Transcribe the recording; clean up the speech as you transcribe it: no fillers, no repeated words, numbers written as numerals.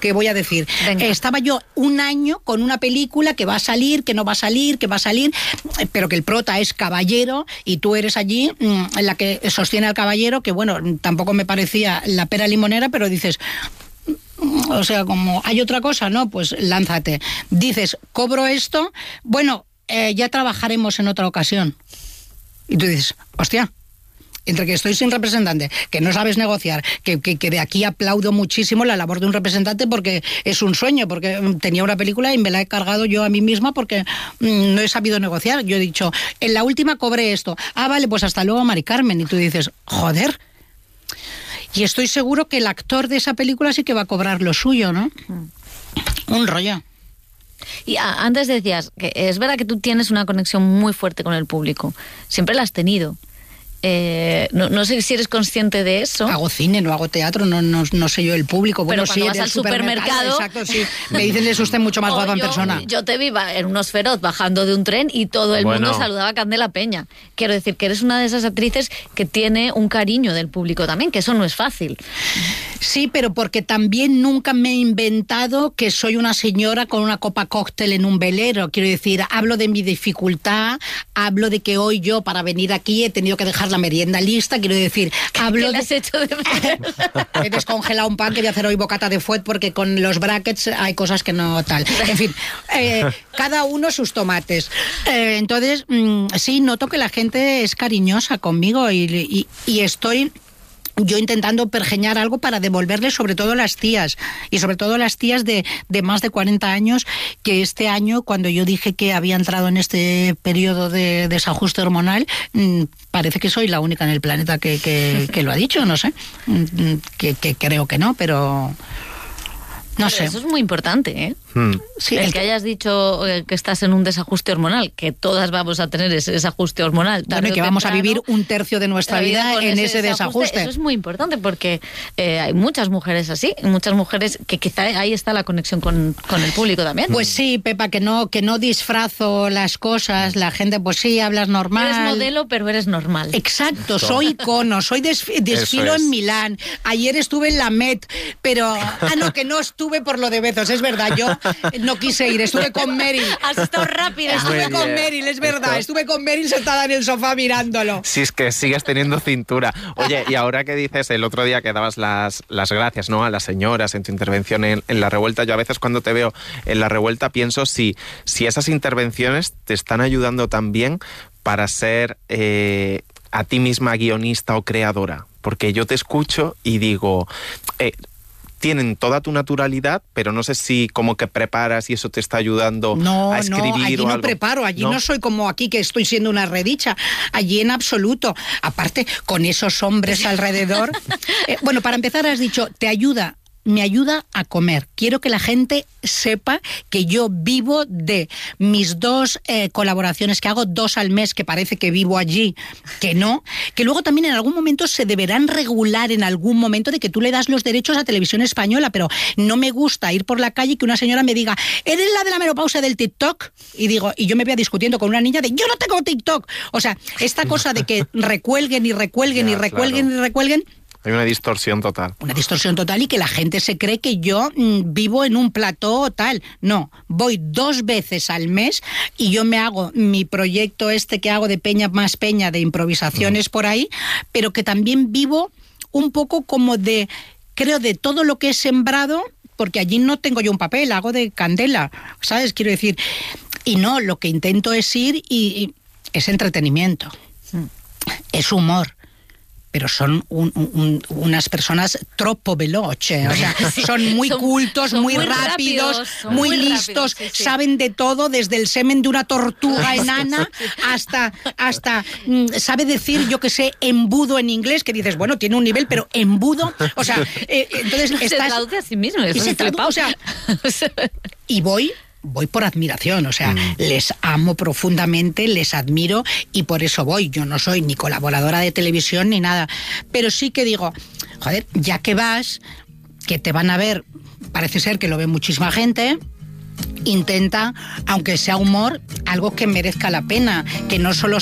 que voy a decir. Venga. Estaba yo un año con una película que va a salir, que no va a salir, que va a salir, pero que el prota es caballero y tú eres allí la que sostiene al caballero, que bueno, tampoco me parecía la pera limonera, pero dices... O sea, como hay otra cosa, ¿no? Pues lánzate. Dices, cobro esto, bueno, ya trabajaremos en otra ocasión. Y tú dices, hostia, entre que estoy sin representante, que no sabes negociar, que de aquí aplaudo muchísimo la labor de un representante porque es un sueño, porque tenía una película y me la he cargado yo a mí misma porque no he sabido negociar. Yo he dicho, en la última cobré esto. Ah, vale, pues hasta luego, Mari Carmen. Y tú dices, joder. Y estoy seguro que el actor de esa película sí que va a cobrar lo suyo, ¿no? Un rollo. Y antes decías que es verdad que tú tienes una conexión muy fuerte con el público. Siempre la has tenido. No sé si eres consciente de eso. Hago cine, no hago teatro, no sé yo el público. Bueno, pero cuando sí, vas al supermercado... Exacto, sí. Me dicen, es usted mucho más guapa en persona. Yo te vi en unos feroz bajando de un tren y todo el mundo saludaba a Candela Peña. Quiero decir que eres una de esas actrices que tiene un cariño del público también, que eso no es fácil. Sí, pero porque también nunca me he inventado que soy una señora con una copa cóctel en un velero. Quiero decir, hablo de mi dificultad, hablo de que hoy yo para venir aquí he tenido que dejar la merienda lista, quiero decir, hablo ¿Qué le has hecho de he descongelado un pan que voy a hacer hoy bocata de fuet porque con los brackets hay cosas que no tal. En fin, cada uno sus tomates. Entonces, sí, noto que la gente es cariñosa conmigo y estoy... yo intentando pergeñar algo para devolverle, sobre todo las tías, y sobre todo las tías de más de 40 años, que este año, cuando yo dije que había entrado en este periodo de desajuste hormonal, parece que soy la única en el planeta que lo ha dicho, no sé, que creo que no, pero... No sé. Eso es muy importante, ¿eh? Sí, el que hayas dicho que estás en un desajuste hormonal, que todas vamos a tener ese desajuste hormonal. Bueno, y que vamos a vivir un tercio de nuestra vida en ese desajuste. Eso es muy importante porque hay muchas mujeres así, muchas mujeres que quizá ahí está la conexión con el público también. Pues sí, Pepa, que no disfrazo las cosas, la gente, pues sí, hablas normal. Eres modelo, pero eres normal. Exacto, soy icono, soy desfilo en Milán, ayer estuve en la Met, pero, no, que no estuve por lo de Bezos, es verdad, yo no quise ir, estuve con Meryl. Has estado rápida. Estuve con Meryl, es verdad, estuve con Meryl sentada en el sofá mirándolo. Si es que sigues teniendo cintura. Oye, y ahora que dices, el otro día que dabas las gracias, ¿no?, a las señoras en tu intervención en La Revuelta, yo a veces cuando te veo en La Revuelta pienso si esas intervenciones te están ayudando también para ser a ti misma guionista o creadora, porque yo te escucho y digo... tienen toda tu naturalidad, pero no sé si como que preparas y eso te está ayudando a escribir. No, allí o no algo. Preparo, allí no soy como aquí que estoy siendo una redicha, allí en absoluto. Aparte, con esos hombres alrededor. Bueno, para empezar has dicho, me ayuda a comer. Quiero que la gente sepa que yo vivo de mis 2 colaboraciones que hago, 2 al mes, que parece que vivo allí, que no, que luego también en algún momento se deberán regular en algún momento de que tú le das los derechos a Televisión Española, pero no me gusta ir por la calle y que una señora me diga, ¿eres la de la menopausia del TikTok? Y yo me vea discutiendo con una niña de, yo no tengo TikTok. O sea, esta cosa de que recuelguen y recuelguen y recuelguen y recuelguen. Hay una distorsión total. Una distorsión total y que la gente se cree que yo vivo en un plató tal. No, voy 2 veces al mes y yo me hago mi proyecto que hago de Peña más Peña, de improvisaciones por ahí, pero que también vivo un poco como creo de todo lo que he sembrado, porque allí no tengo yo un papel, hago de Candela, ¿sabes? Quiero decir, y no, lo que intento es ir y es entretenimiento, es humor. Pero son unas personas troppo veloce, o sea, son muy cultos, muy rápidos, muy listos, rápidos, sí. Saben de todo, desde el semen de una tortuga enana hasta sabe decir, yo que sé, embudo en inglés, que dices, bueno, tiene un nivel, pero embudo, o sea, entonces se traduce a sí mismo, eso es flipado. O sea, y voy por admiración, o sea, les amo profundamente, les admiro y por eso voy. Yo no soy ni colaboradora de televisión ni nada, pero sí que digo, joder, ya que vas, que te van a ver, parece ser que lo ve muchísima gente, intenta, aunque sea humor, algo que merezca la pena, que no solo